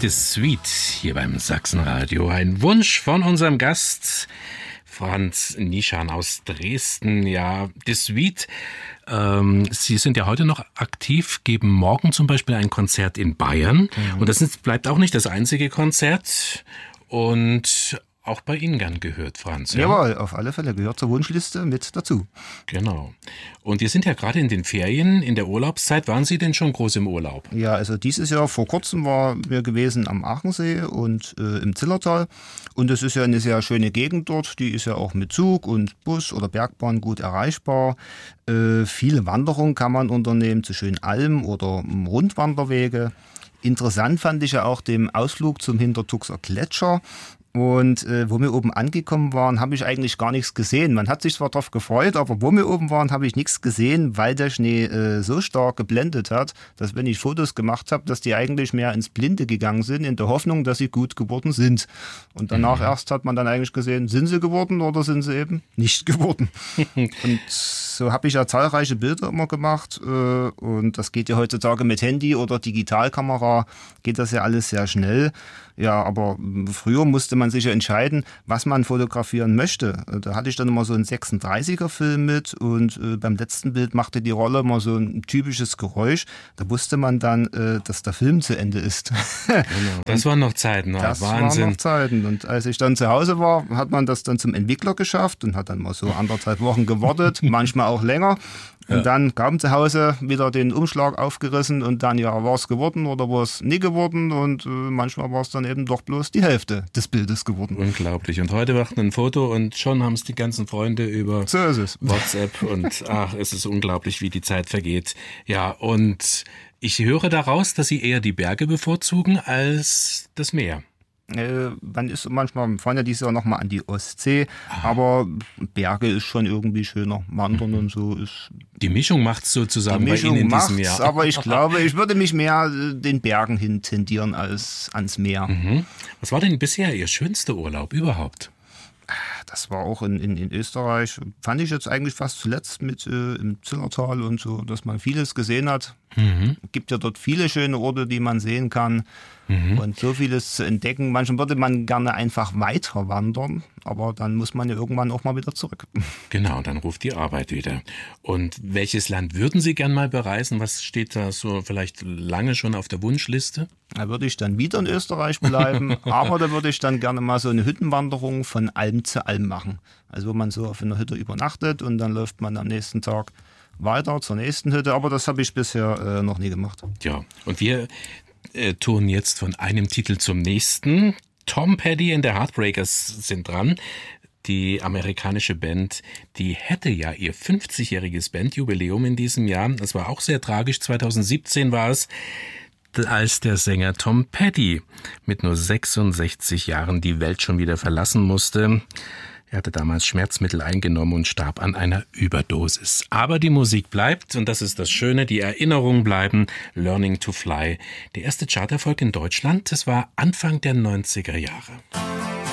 is Sweet hier beim Sachsenradio. Ein Wunsch von unserem Gast Franz Nischan aus Dresden. Ja, This Sweet. Sie sind ja heute noch aktiv, geben morgen zum Beispiel ein Konzert in Bayern. Und das bleibt auch nicht das einzige Konzert. Und auch bei Ihnen gern gehört, Franz. Ja? Jawohl, auf alle Fälle gehört zur Wunschliste mit dazu. Genau. Und wir sind ja gerade in den Ferien, in der Urlaubszeit. Waren Sie denn schon groß im Urlaub? Ja, also dieses Jahr vor kurzem waren wir gewesen am Aachensee und im Zillertal. Und es ist ja eine sehr schöne Gegend dort. Die ist ja auch mit Zug und Bus oder Bergbahn gut erreichbar. Viele Wanderungen kann man unternehmen zu schönen Almen oder Rundwanderwege. Interessant fand ich ja auch den Ausflug zum Hintertuxer Gletscher. Und wo wir oben angekommen waren, habe ich eigentlich gar nichts gesehen. Man hat sich zwar darauf gefreut, aber wo wir oben waren, habe ich nichts gesehen, weil der Schnee so stark geblendet hat, dass wenn ich Fotos gemacht habe, dass die eigentlich mehr ins Blinde gegangen sind, in der Hoffnung, dass sie gut geworden sind. Und danach erst hat man dann eigentlich gesehen, sind sie geworden oder sind sie eben nicht geworden. Und so habe ich ja zahlreiche Bilder immer gemacht. Und das geht ja heutzutage mit Handy oder Digitalkamera, geht das ja alles sehr schnell. Ja, aber früher musste man sich ja entscheiden, was man fotografieren möchte. Da hatte ich dann immer so einen 36er-Film mit und beim letzten Bild machte die Rolle immer so ein typisches Geräusch. Da wusste man dann, dass der Film zu Ende ist. Genau. Das waren noch Zeiten, das Wahnsinn. waren noch Zeiten. Und als ich dann zu Hause war, hat man das dann zum Entwickler geschafft und hat dann mal so 1,5 Wochen gewartet, manchmal auch länger. Und dann kam zu Hause wieder den Umschlag aufgerissen und dann, ja, war es geworden oder war es nie geworden und manchmal war es dann eben doch bloß die Hälfte des Bildes geworden. Unglaublich. Und heute macht man ein Foto und schon haben es die ganzen Freunde über so ist es. WhatsApp und es ist unglaublich, wie die Zeit vergeht. Ja, und ich höre daraus, dass Sie eher die Berge bevorzugen als das Meer. Man ist manchmal, wir fahren ja dieses Jahr nochmal an die Ostsee, aber Berge ist schon irgendwie schöner. Wandern und so ist... Die Mischung macht es sozusagen bei Ihnen in diesem Jahr. Aber ich glaube, ich würde mich mehr den Bergen hin tendieren als ans Meer. Was war denn bisher Ihr schönster Urlaub überhaupt? Das war auch in Österreich. Fand ich jetzt eigentlich fast zuletzt mit im Zillertal und so, dass man vieles gesehen hat. Es gibt ja dort viele schöne Orte, die man sehen kann. Und so vieles zu entdecken. Manchmal würde man gerne einfach weiter wandern, aber dann muss man ja irgendwann auch mal wieder zurück. Genau, dann ruft die Arbeit wieder. Und welches Land würden Sie gern mal bereisen? Was steht da so vielleicht lange schon auf der Wunschliste? Da würde ich dann wieder in Österreich bleiben, aber da würde ich dann gerne mal so eine Hüttenwanderung von Alm zu Alm machen. Also wo man so auf einer Hütte übernachtet und dann läuft man am nächsten Tag weiter zur nächsten Hütte. Aber das habe ich bisher noch nie gemacht. Ja, und wir touren jetzt von einem Titel zum nächsten. Tom Petty and the Heartbreakers sind dran. Die amerikanische Band, die hätte ja ihr 50-jähriges Bandjubiläum in diesem Jahr. Das war auch sehr tragisch. 2017 war es, als der Sänger Tom Petty mit nur 66 Jahren die Welt schon wieder verlassen musste. Er hatte damals Schmerzmittel eingenommen und starb an einer Überdosis. Aber die Musik bleibt und das ist das Schöne, die Erinnerungen bleiben. Learning to Fly. Der erste Charterfolg in Deutschland, das war Anfang der 90er Jahre.